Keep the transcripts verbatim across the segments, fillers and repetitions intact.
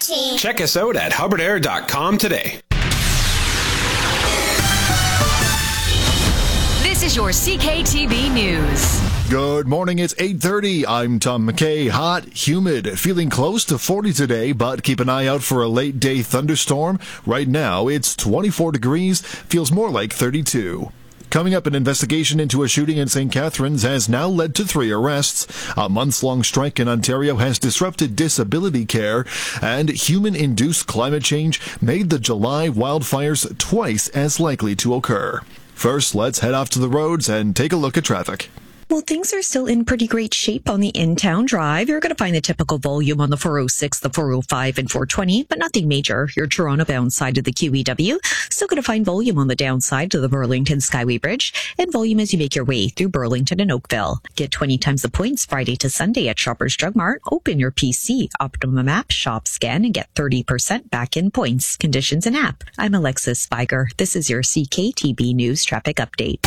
machine. Check us out at hubbard air dot com today. This is your C K T B News. Good morning, it's eight thirty. I'm Tom McKay. Hot, humid, feeling close to forty today, but keep an eye out for a late day thunderstorm. Right now, it's twenty-four degrees, feels more like thirty-two. Coming up, an investigation into a shooting in Saint Catharines has now led to three arrests. A months-long strike in Ontario has disrupted disability care, and human-induced climate change made the July wildfires twice as likely to occur. First, let's head off to the roads and take a look at traffic. Well, things are still in pretty great shape on the in-town drive. You're going to find the typical volume on the four oh six, the four oh five, and four twenty, but nothing major. Your Toronto-bound side of the Q E W. Still going to find volume on the downside to the Burlington Skyway Bridge, and volume as you make your way through Burlington and Oakville. Get twenty times the points Friday to Sunday at Shoppers Drug Mart. Open your P C, Optimum app, shop, scan, and get thirty percent back in points. Conditions and app. I'm Alexis Spiger. This is your C K T B News Traffic Update.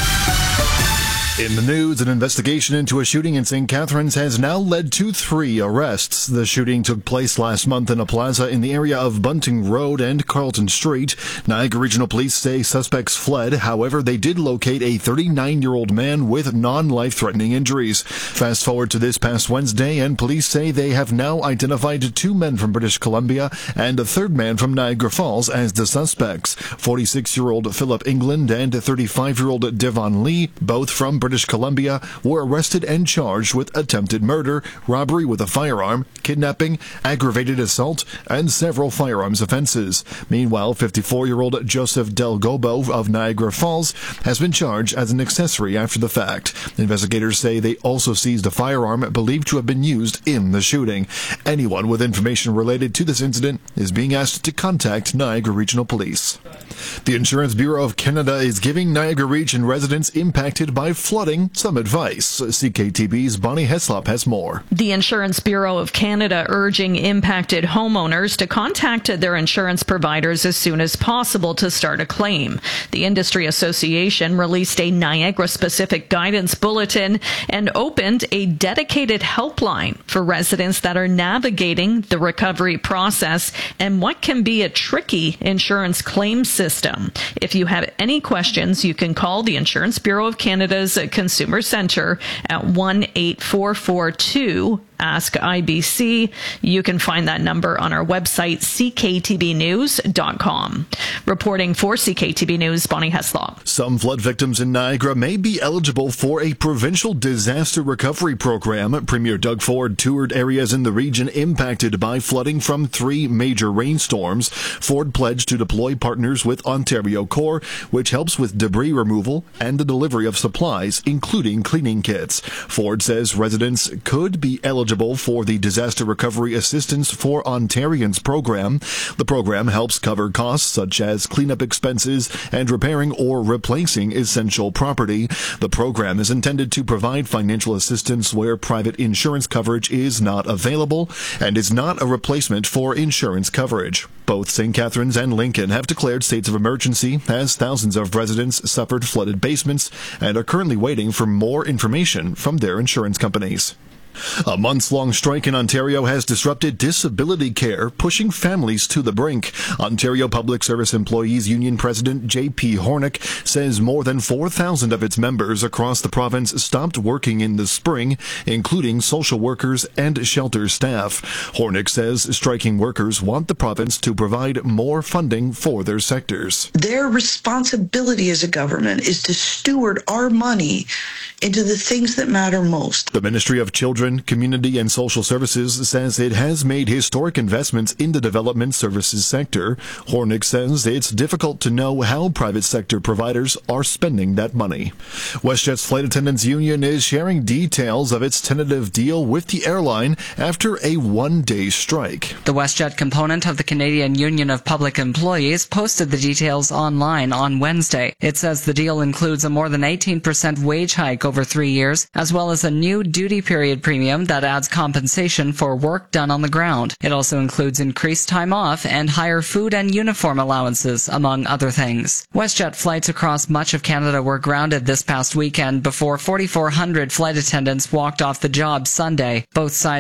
In the news, an investigation into a shooting in Saint Catharines has now led to three arrests. The shooting took place last month in a plaza in the area of Bunting Road and Carlton Street. Niagara Regional Police say suspects fled. However, they did locate a thirty-nine-year-old man with non-life-threatening injuries. Fast forward to this past Wednesday, and police say they have now identified two men from British Columbia and a third man from Niagara Falls as the suspects. forty-six-year-old Philip England and thirty-five-year-old Devon Lee, both from British Columbia, were arrested and charged with attempted murder, robbery with a firearm, kidnapping, aggravated assault, and several firearms offenses. Meanwhile, fifty-four-year-old Joseph Del Gobo of Niagara Falls has been charged as an accessory after the fact. Investigators say they also seized a firearm believed to have been used in the shooting. Anyone with information related to this incident is being asked to contact Niagara Regional Police. The Insurance Bureau of Canada is giving Niagara Region residents impacted by flooding some advice. C K T B's Bonnie Heslop has more. The Insurance Bureau of Canada urging impacted homeowners to contact their insurance providers as soon as possible to start a claim. The Industry Association released a Niagara-specific guidance bulletin and opened a dedicated helpline for residents that are navigating the recovery process and what can be a tricky insurance claim system. If you have any questions, you can call the Insurance Bureau of Canada's Consumer Centre at one eight four four two Ask I B C. You can find that number on our website, c k t b news dot com. Reporting for C K T B News, Bonnie Heslop. Some flood victims in Niagara may be eligible for a provincial disaster recovery program. Premier Doug Ford toured areas in the region impacted by flooding from three major rainstorms. Ford pledged to deploy partners with Ontario Corps, which helps with debris removal and the delivery of supplies, including cleaning kits. Ford says residents could be eligible for the Disaster Recovery Assistance for Ontarians program. The program helps cover costs such as cleanup expenses and repairing or replacing essential property. The program is intended to provide financial assistance where private insurance coverage is not available and is not a replacement for insurance coverage. Both Saint Catharines and Lincoln have declared states of emergency as thousands of residents suffered flooded basements and are currently waiting for more information from their insurance companies. A months-long strike in Ontario has disrupted disability care, pushing families to the brink. Ontario Public Service Employees Union President J P Hornick says more than four thousand of its members across the province stopped working in the spring, including social workers and shelter staff. Hornick says striking workers want the province to provide more funding for their sectors. Their responsibility as a government is to steward our money into the things that matter most. The Ministry of Children, Community and Social Services says it has made historic investments in the development services sector. Hornick says it's difficult to know how private sector providers are spending that money. WestJet's Flight Attendants Union is sharing details of its tentative deal with the airline after a one-day strike. The WestJet component of the Canadian Union of Public Employees posted the details online on Wednesday. It says the deal includes a more than eighteen percent wage hike over three years, as well as a new duty period premium that adds compensation for work done on the ground. It also includes increased time off and higher food and uniform allowances, among other things. WestJet flights across much of Canada were grounded this past weekend before forty-four hundred flight attendants walked off the job Sunday. Both sides